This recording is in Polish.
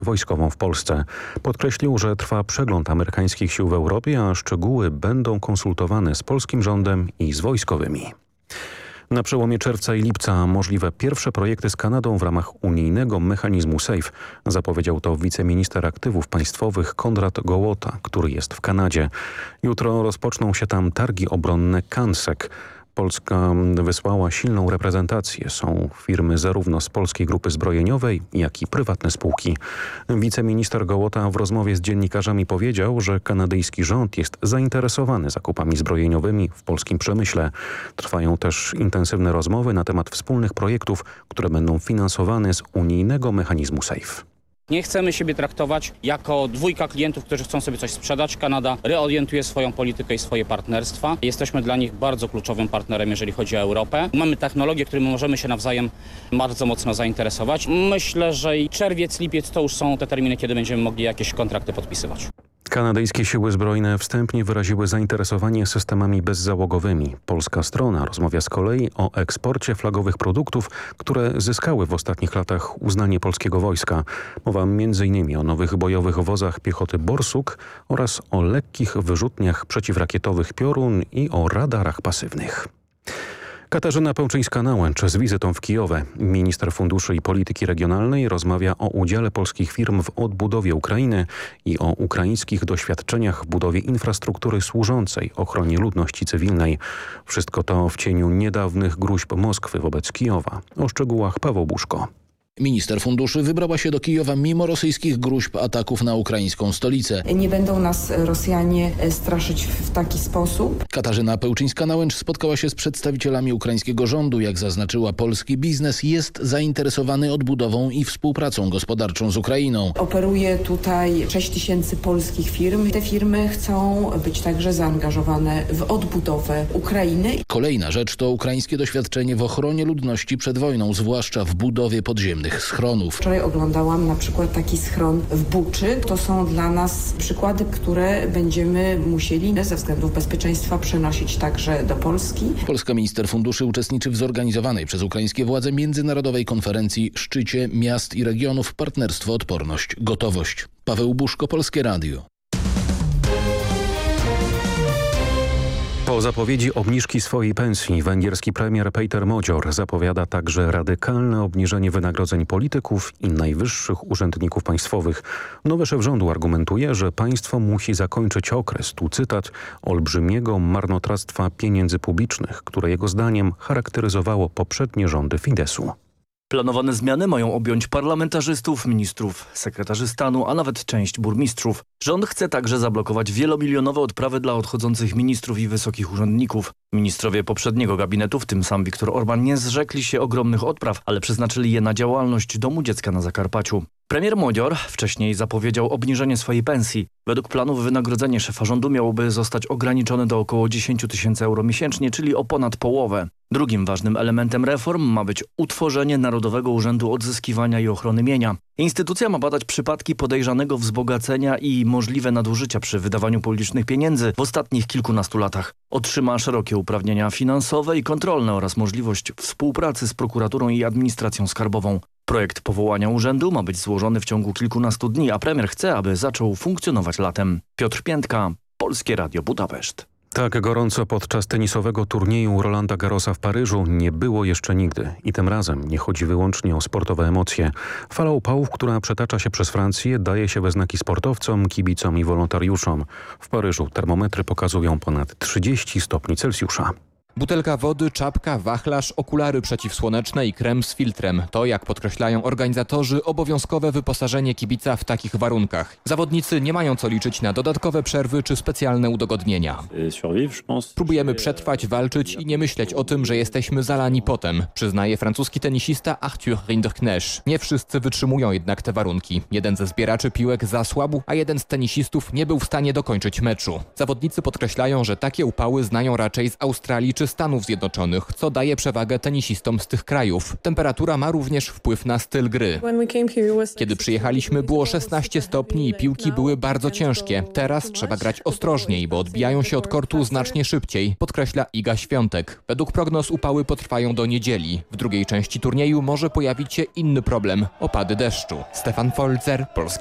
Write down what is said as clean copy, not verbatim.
wojskową w Polsce. Podkreślił, że trwa przegląd amerykańskich sił w Europie, a szczegóły będą konsultowane z polskim rządem i z wojskowymi. Na przełomie czerwca i lipca możliwe pierwsze projekty z Kanadą w ramach unijnego mechanizmu SAFE. Zapowiedział to wiceminister aktywów państwowych Konrad Gołota, który jest w Kanadzie. Jutro rozpoczną się tam targi obronne CANSEC. Polska wysłała silną reprezentację. Są firmy zarówno z polskiej grupy zbrojeniowej, jak i prywatne spółki. Wiceminister Gołota w rozmowie z dziennikarzami powiedział, że kanadyjski rząd jest zainteresowany zakupami zbrojeniowymi w polskim przemyśle. Trwają też intensywne rozmowy na temat wspólnych projektów, które będą finansowane z unijnego mechanizmu SAFE. Nie chcemy siebie traktować jako dwójka klientów, którzy chcą sobie coś sprzedać. Kanada reorientuje swoją politykę i swoje partnerstwa. Jesteśmy dla nich bardzo kluczowym partnerem, jeżeli chodzi o Europę. Mamy technologie, którymi możemy się nawzajem bardzo mocno zainteresować. Myślę, że i czerwiec, lipiec to już są te terminy, kiedy będziemy mogli jakieś kontrakty podpisywać. Kanadyjskie siły zbrojne wstępnie wyraziły zainteresowanie systemami bezzałogowymi. Polska strona rozmawia z kolei o eksporcie flagowych produktów, które zyskały w ostatnich latach uznanie polskiego wojska. Mowa m.in. o nowych bojowych wozach piechoty Borsuk oraz o lekkich wyrzutniach przeciwrakietowych Piorun i o radarach pasywnych. Katarzyna Pełczyńska-Nałęcz z wizytą w Kijowie. Minister Funduszy i Polityki Regionalnej rozmawia o udziale polskich firm w odbudowie Ukrainy i o ukraińskich doświadczeniach w budowie infrastruktury służącej ochronie ludności cywilnej. Wszystko to w cieniu niedawnych gruźb Moskwy wobec Kijowa. O szczegółach Paweł Buszko. Minister funduszy wybrała się do Kijowa mimo rosyjskich gruźb ataków na ukraińską stolicę. Nie będą nas Rosjanie straszyć w taki sposób. Katarzyna Pełczyńska-Nałęcz spotkała się z przedstawicielami ukraińskiego rządu. Jak zaznaczyła, polski biznes jest zainteresowany odbudową i współpracą gospodarczą z Ukrainą. Operuje tutaj 6 000 polskich firm. Te firmy chcą być także zaangażowane w odbudowę Ukrainy. Kolejna rzecz to ukraińskie doświadczenie w ochronie ludności przed wojną, zwłaszcza w budowie podziemnych schronów. Wczoraj oglądałam na przykład taki schron w Buczy. To są dla nas przykłady, które będziemy musieli ze względów bezpieczeństwa przenosić także do Polski. Polska minister funduszy uczestniczy w zorganizowanej przez ukraińskie władze międzynarodowej konferencji Szczycie Miast i Regionów Partnerstwo, Odporność, Gotowość. Paweł Buszko, Polskie Radio. Po zapowiedzi obniżki swojej pensji węgierski premier Péter Magyar zapowiada także radykalne obniżenie wynagrodzeń polityków i najwyższych urzędników państwowych. Nowy szef rządu argumentuje, że państwo musi zakończyć okres, tu cytat, olbrzymiego marnotrawstwa pieniędzy publicznych, które jego zdaniem charakteryzowało poprzednie rządy Fideszu. Planowane zmiany mają objąć parlamentarzystów, ministrów, sekretarzy stanu, a nawet część burmistrzów. Rząd chce także zablokować wielomilionowe odprawy dla odchodzących ministrów i wysokich urzędników. Ministrowie poprzedniego gabinetu, w tym sam Viktor Orbán, nie zrzekli się ogromnych odpraw, ale przeznaczyli je na działalność Domu Dziecka na Zakarpaciu. Premier Magyar wcześniej zapowiedział obniżenie swojej pensji. Według planów wynagrodzenie szefa rządu miałoby zostać ograniczone do około 10 000 euro miesięcznie, czyli o ponad połowę. Drugim ważnym elementem reform ma być utworzenie Narodowego Urzędu Odzyskiwania i Ochrony Mienia. Instytucja ma badać przypadki podejrzanego wzbogacenia i możliwe nadużycia przy wydawaniu publicznych pieniędzy w ostatnich kilkunastu latach. Otrzyma szerokie uprawnienia finansowe i kontrolne oraz możliwość współpracy z prokuraturą i administracją skarbową. Projekt powołania urzędu ma być złożony w ciągu kilkunastu dni, a premier chce, aby zaczął funkcjonować latem. Piotr Piętka, Polskie Radio Budapeszt. Tak gorąco podczas tenisowego turnieju Rolanda Garrosa w Paryżu nie było jeszcze nigdy. I tym razem nie chodzi wyłącznie o sportowe emocje. Fala upałów, która przetacza się przez Francję, daje się we znaki sportowcom, kibicom i wolontariuszom. W Paryżu termometry pokazują ponad 30 stopni Celsjusza. Butelka wody, czapka, wachlarz, okulary przeciwsłoneczne i krem z filtrem. To, jak podkreślają organizatorzy, obowiązkowe wyposażenie kibica w takich warunkach. Zawodnicy nie mają co liczyć na dodatkowe przerwy czy specjalne udogodnienia. Próbujemy przetrwać, walczyć i nie myśleć o tym, że jesteśmy zalani potem, przyznaje francuski tenisista Arthur Rinderknecht. Nie wszyscy wytrzymują jednak te warunki. Jeden ze zbieraczy piłek zasłabł, a jeden z tenisistów nie był w stanie dokończyć meczu. Zawodnicy podkreślają, że takie upały znają raczej z Australii czy czy Stanów Zjednoczonych, co daje przewagę tenisistom z tych krajów. Temperatura ma również wpływ na styl gry. Kiedy przyjechaliśmy, było 16 stopni i piłki były bardzo ciężkie. Teraz trzeba grać ostrożniej, bo odbijają się od kortu znacznie szybciej, podkreśla Iga Świątek. Według prognoz upały potrwają do niedzieli. W drugiej części turnieju może pojawić się inny problem – opady deszczu. Stefan Folzer, Polski